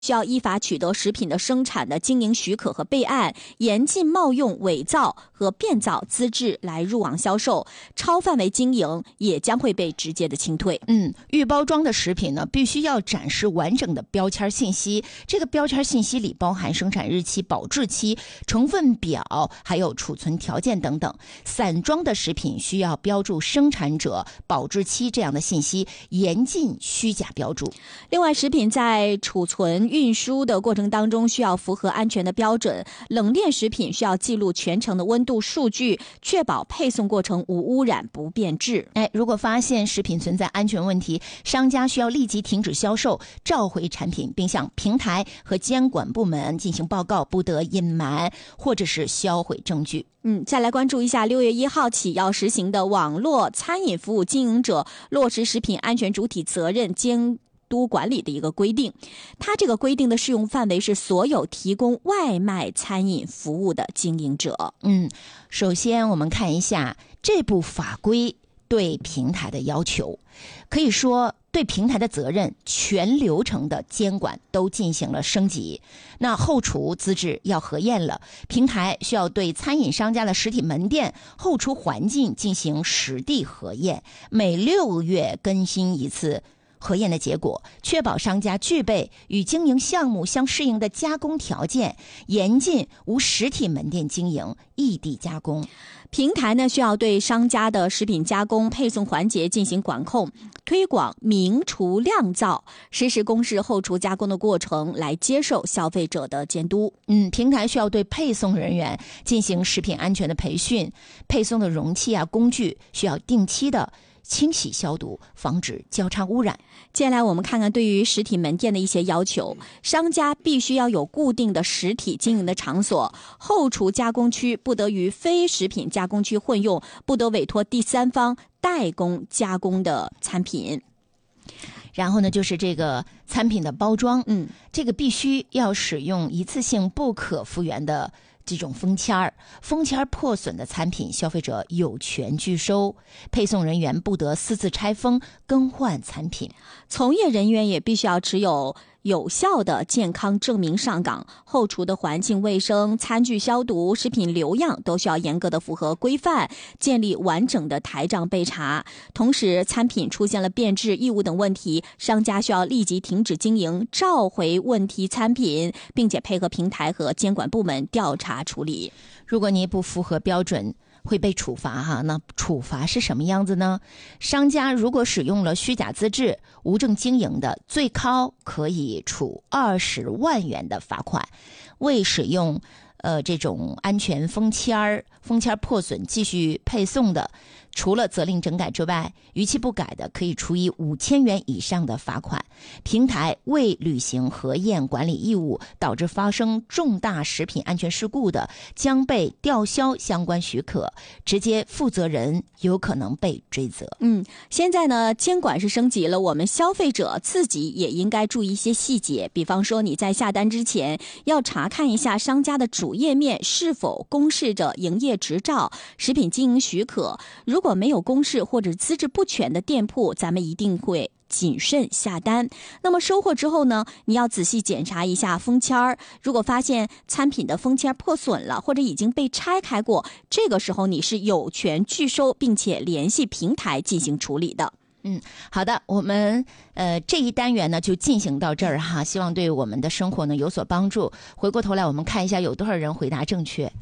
需要依法取得食品的生产的经营许可和备案，严禁冒用、伪造和变造资质来入网销售，超范围经营也将会被直接的清退。 预包装的食品呢，必须要展示完整的标签信息，这个标签信息里包含生产日期、保质期、成分表，还有储存条件等等。散装的食品需要标注生产者、保质期这样的信息，严禁虚假标注。 另外，食品在储存运输的过程当中需要符合安全的标准，冷链食品需要记录全程的温度数据，确保配送过程无污染不变质。 如果发现食品存在安全问题，商家需要立即停止销售，召回产品，并向平台和监管部门进行报告，不得隐瞒或者是销毁证据。 再来关注一下6月1号起要实行的网络餐饮服务经营者落实食品安全主体责任监督管理的一个规定。它这个规定的适用范围是所有提供外卖餐饮服务的经营者。 首先我们看一下这部法规对平台的要求，可以说对平台的责任全流程的监管都进行了升级。那后厨资质要核验了，平台需要对餐饮商家的实体门店后厨环境进行实地核验，每6个月更新一次核验的结果，确保商家具备与经营项目相适应的加工条件，严禁无实体门店经营、异地加工。 平台呢需要对商家的食品加工、配送环节进行管控，推广明厨亮灶，实时公示后厨加工的过程，来接受消费者的监督。 平台需要对配送人员进行食品安全的培训，配送的容器工具需要定期的清洗消毒，防止交叉污染。 接下来我们看看对于实体门店的一些要求。商家必须要有固定的实体经营的场所，后厨加工区不得与非食品加工区混用，不得委托第三方代工加工的产品。 然后呢，就是这个产品的包装，这个必须要使用一次性不可复原的这种封签破损的产品，消费者有权拒收，配送人员不得私自拆封更换产品， 从业人员也必须要持有效的健康证明上岗，后厨的环境卫生、餐具消毒、食品留样都需要严格的符合规范，建立完整的台账备查。同时，产品出现了变质、异物等问题，商家需要立即停止经营，召回问题产品，并且配合平台和监管部门调查处理。 如果你不符合标准，会被处罚那处罚是什么样子呢？商家如果使用了虚假资质、无证经营的，最高可以处20万元的罚款。未使用这种安全封签破损继续配送的，除了责令整改之外，逾期不改的可以处以5000元以上的罚款。平台未履行核验管理义务，导致发生重大食品安全事故的，将被吊销相关许可，直接负责人有可能被追责。 现在呢，监管是升级了，我们消费者自己也应该注意一些细节，比方说你在下单之前要查看一下商家的主页面是否公示着营业执照、食品经营许可。如果没有公示或者资质不全的店铺，咱们一定会谨慎下单。那么收货之后呢，你要仔细检查一下封签，如果发现餐品的封签破损了，或者已经被拆开过，这个时候你是有权拒收，并且联系平台进行处理的。 好的，我们这一单元呢就进行到这儿希望对我们的生活呢有所帮助。回过头来我们看一下有多少人回答正确。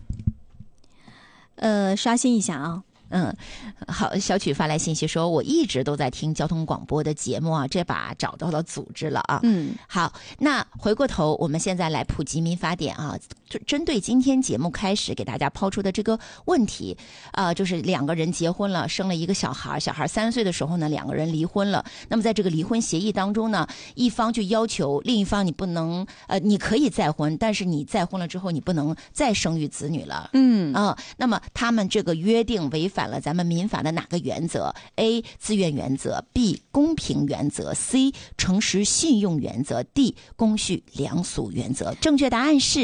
刷新一下啊。 好，小曲发来信息说，我一直都在听交通广播的节目这把找到了组织了好，那回过头我们现在来普及民法典针对今天节目开始给大家抛出的这个问题就是2个人结婚了，生了一个小孩3岁的时候呢，2个人离婚了。那么在这个离婚协议当中呢，一方就要求另一方你不能你可以再婚，但是你再婚了之后你不能再生育子女了。那么他们这个约定违反了咱们民法的哪个原则？ A 自愿原则， B 公平原则， C 诚实信用原则， D 公序良俗原则。正确答案是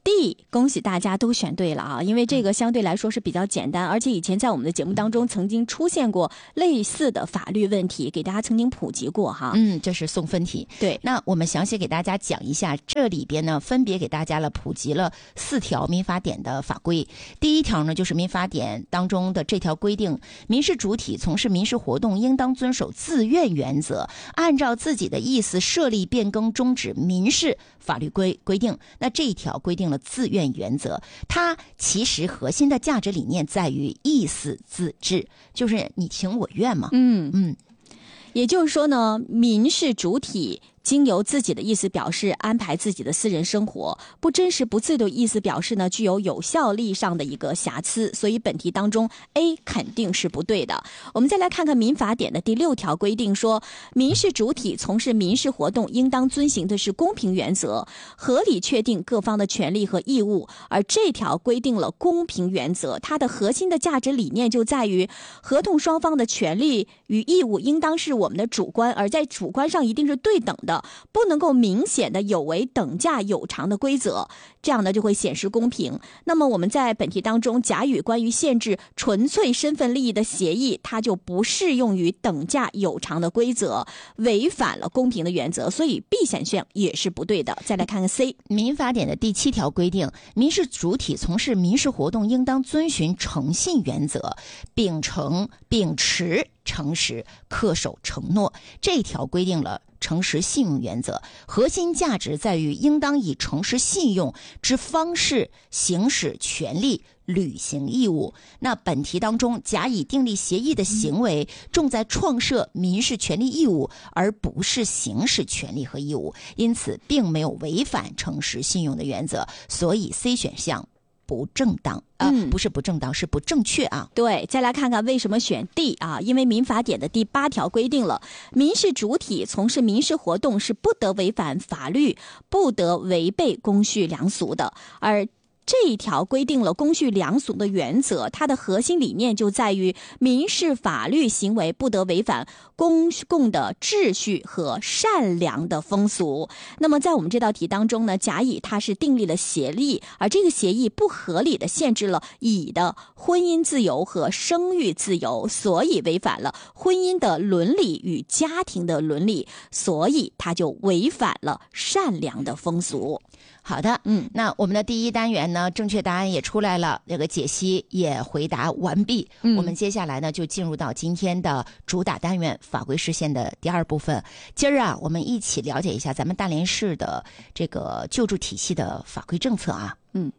D， 恭喜大家都选对了啊！因为这个相对来说是比较简单，而且以前在我们的节目当中曾经出现过类似的法律问题，给大家曾经普及过哈。 这是送分题。 对， 那我们详细给大家讲一下，这里边呢分别给大家普及了4条民法典的法规。第一条呢就是民法典当中的这条规定，民事主体从事民事活动应当遵守自愿原则，按照自己的意思设立、变更、终止民事法律规定。那这一条规定了自愿原则，它其实核心的价值理念在于意思自治，就是你情我愿嘛。 也就是说呢，民事主体经由自己的意思表示安排自己的私人生活，不真实不自的意思表示呢，具有有效力上的一个瑕疵，所以本题当中 A 肯定是不对的。我们再来看看民法典的第6条规定说，民事主体从事民事活动应当遵行的是公平原则，合理确定各方的权利和义务，而这条规定了公平原则，它的核心的价值理念就在于合同双方的权利与义务应当是我们的主观，而在主观上一定是对等的，不能够明显的有违等价有偿的规则，这样呢就会显示公平。那么我们在本题当中甲乙关于限制纯粹身份利益的协议，它就不适用于等价有偿的规则，违反了公平的原则，所以 B 选项也是不对的。再来看看 C， 民法典的第7条规定，民事主体从事民事活动应当遵循诚信原则，秉持诚实，恪守承诺。这条规定了诚实信用原则，核心价值在于应当以诚实信用之方式行使权利，履行义务。那本题当中甲乙订立协议的行为重在创设民事权利义务，而不是行使权利和义务，因此并没有违反诚实信用的原则，所以 C 选项不正当。不是不正当，是不正确啊。 对，再来看看为什么选 D 啊？因为民法典的第8条规定了，民事主体从事民事活动是不得违反法律，不得违背公序良俗的，而这一条规定了公序良俗的原则，它的核心理念就在于民事法律行为不得违反公共的秩序和善良的风俗。那么在我们这道题当中呢，甲乙它是订立了协议，而这个协议不合理的限制了乙的婚姻自由和生育自由，所以违反了婚姻的伦理与家庭的伦理，所以它就违反了善良的风俗。 好的，那我们的第1单元呢，正确答案也出来了，这个解析也回答完毕。我们接下来呢，就进入到今天的主打单元法规释宪的第2部分。今儿啊，我们一起了解一下咱们大连市的这个救助体系的法规政策啊。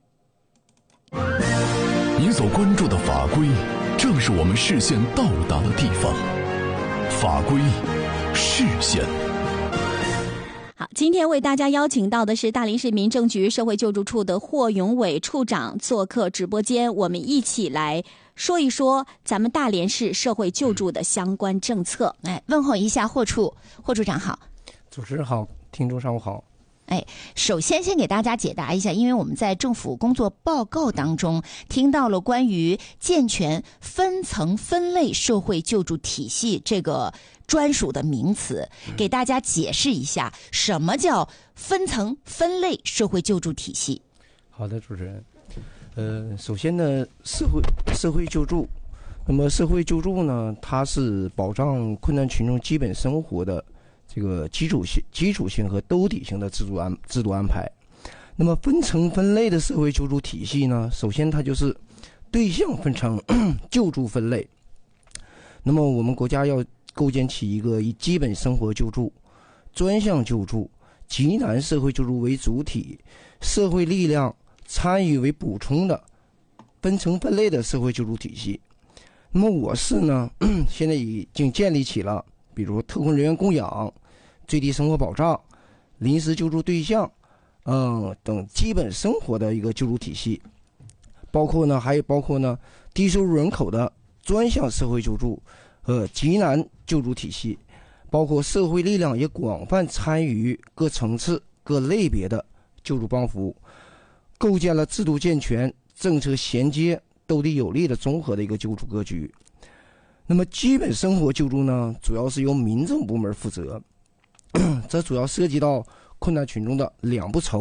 您所关注的法规，正是我们视线到达的地方。法规释宪。 好，今天为大家邀请到的是大连市民政局社会救助处的霍永伟处长做客直播间，我们一起来说一说咱们大连市社会救助的相关政策。 问候一下霍处长好。 主持人好，听众上午好。 首先给大家解答一下，因为我们在政府工作报告当中听到了关于健全分层分类社会救助体系这个专属的名词，给大家解释一下什么叫分层分类社会救助体系。 好的，主持人。首先呢，社会救助，那么社会救助呢，它是保障困难群众基本生活的这个基础性和兜底性的制度安排。那么分层分类的社会救助体系呢，首先它就是对象分成救助分类。那么我们国家要构建起一个以基本生活救助、专项救助、急难社会救助为主体，社会力量参与为补充的分层分类的社会救助体系。那么我市呢，现在已经建立起了比如特困人员供养、最低生活保障、临时救助对象等基本生活的一个救助体系，还包括呢低收入人口的专项社会救助和急难救助体系，包括社会力量也广泛参与各层次各类别的救助帮扶，构建了制度健全、政策衔接、斗地有力的综合的一个救助格局。那么基本生活救助呢，主要是由民政部门负责，这主要涉及到困难群众的两不愁、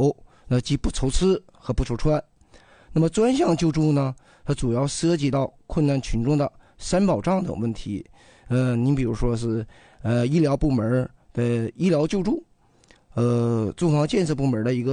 即不愁吃和不愁穿。那么专项救助呢，它主要涉及到困难群众的3保障等问题。您比如说是医疗部门的医疗救助，住房建设部门的一个